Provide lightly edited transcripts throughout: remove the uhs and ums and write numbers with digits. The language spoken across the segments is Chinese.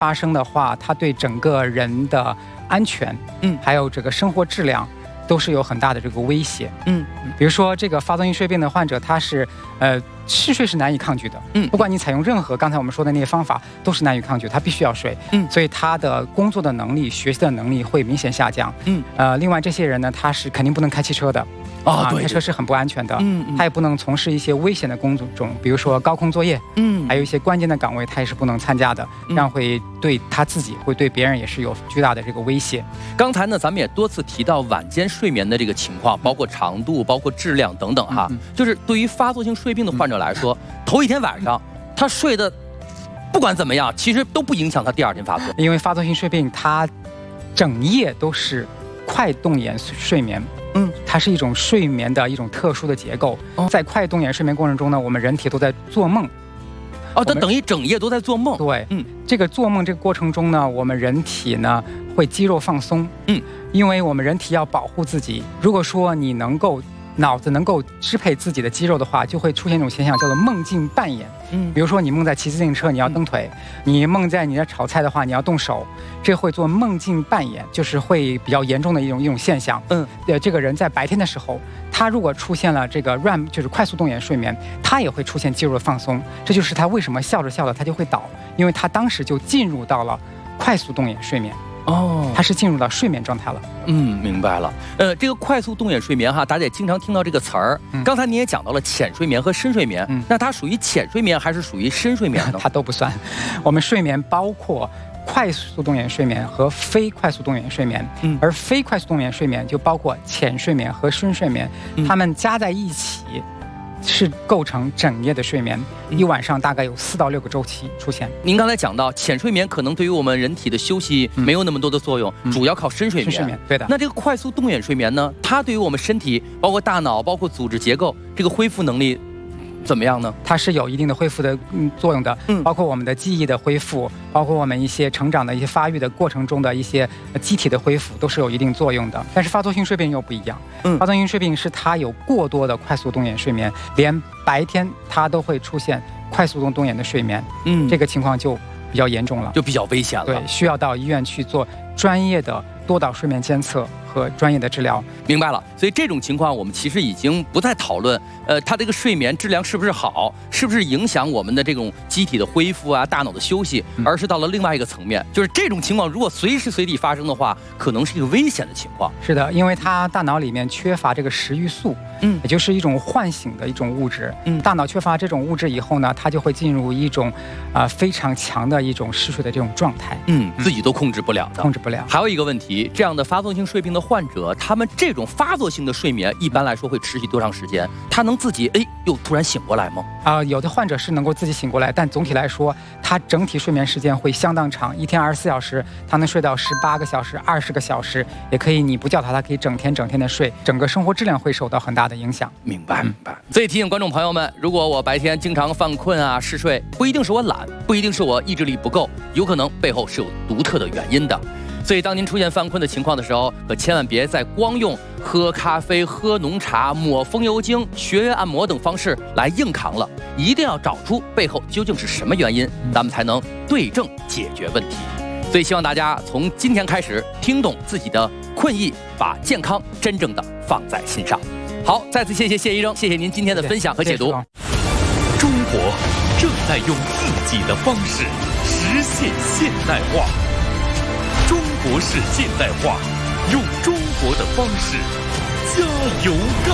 发生的话，它对整个人的安全，还有这个生活质量都是有很大的这个威胁。比如说这个发作性睡病的患者，他是嗜睡是难以抗拒的。不管你采用任何刚才我们说的那些方法，都是难以抗拒，他必须要睡。所以他的工作的能力、学习的能力会明显下降。另外这些人呢，他是肯定不能开汽车的。开车是很不安全的。他也不能从事一些危险的工作中，比如说高空作业。还有一些关键的岗位，他也是不能参加的，这样会对他自己，会对别人也是有巨大的这个威胁。 刚才呢，咱们也多次提到晚间睡眠的这个情况，包括长度、包括质量等等哈。就是对于发作性睡病的患者来说，头一天晚上他睡的不管怎么样，其实都不影响他第二天发作。 因为发作性睡病，它整夜都是快动眼睡眠。它是一种睡眠的一种特殊的结构。在快动眼睡眠过程中呢，我们人体都在做梦。 它等于整夜都在做梦。 对，这个做梦这个过程中呢，我们人体呢会肌肉放松。因为我们人体要保护自己。如果说你脑子能够支配自己的肌肉的话，就会出现一种现象，叫做梦境扮演。比如说你梦在骑自行车，你要蹬腿；你梦在你在炒菜的话，你要动手。这会做梦境扮演，就是会比较严重的一种现象。这个人在白天的时候，他如果出现了这个 REM， 就是快速动眼睡眠，他也会出现肌肉的放松。这就是他为什么笑着笑着他就会倒，因为他当时就进入到了快速动眼睡眠。他是进入到睡眠状态了。 明白了。这个快速动眼睡眠哈，大家也经常听到这个词儿。刚才您也讲到了浅睡眠和深睡眠。那它属于浅睡眠还是属于深睡眠呢？ 它都不算。我们睡眠包括快速动眼睡眠和非快速动眼睡眠。而非快速动眼睡眠就包括浅睡眠和深睡眠，它们加在一起是构成整夜的睡眠，一晚上大概有4到6个周期出现。 您刚才讲到浅睡眠可能对于我们人体的休息没有那么多的作用，主要靠深睡眠。 深睡眠，对的。 那这个快速动眼睡眠呢，它对于我们身体，包括大脑，包括组织结构，这个恢复能力怎么样呢？ 它是有一定的恢复的作用的，包括我们的记忆的恢复，包括我们一些成长的一些发育的过程中的一些机体的恢复，都是有一定作用的。但是发作性睡病又不一样。发作性睡病是它有过多的快速动眼睡眠，连白天它都会出现快速动眼的睡眠。这个情况就比较严重了， 就比较危险了。 对，需要到医院去做专业的多导睡眠监测和专业的治疗。 明白了。所以这种情况我们其实已经不再讨论它这个睡眠质量是不是好，是不是影响我们的这种机体的恢复啊，大脑的休息，而是到了另外一个层面，就是这种情况如果随时随地发生的话，可能是一个危险的情况。 是的，因为它大脑里面缺乏这个食欲素，也就是一种唤醒的一种物质。大脑缺乏这种物质以后呢，它就会进入一种非常强的一种嗜睡的这种状态。 自己都控制不了的。 控制不了。 还有一个问题，这样的发作性睡病的患者，他们这种发作性的睡眠一般来说会持续多长时间？他能自己又突然醒过来吗？ 有的患者是能够自己醒过来，但总体来说，他整体睡眠时间会相当长，一天24小时，他能睡到18个小时、20个小时，也可以你不叫他，他可以整天的睡，整个生活质量会受到很大的影响。 明白。所以提醒观众朋友们，如果我白天经常犯困啊、嗜睡，不一定是我懒，不一定是我意志力不够，有可能背后是有独特的原因的。所以当您出现犯困的情况的时候，可千万别再光用喝咖啡、喝浓茶、抹风油精、穴位按摩等方式来硬扛了，一定要找出背后究竟是什么原因，咱们才能对症解决问题。所以希望大家从今天开始听懂自己的困意，把健康真正的放在心上。好，再次谢谢谢医生，谢谢您今天的分享和解读。 中国正在用自己的方式实现现代化。中国式现代化，用中国的方式加油干！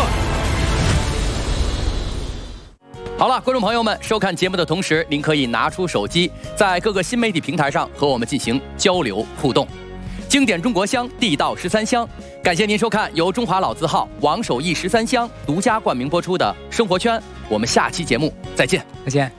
好了，观众朋友们，收看节目的同时，您可以拿出手机，在各个新媒体平台上和我们进行交流互动。经典中国香，地道13香。感谢您收看由中华老字号王守义13香独家冠名播出的《生活圈》，我们下期节目再见。 再见。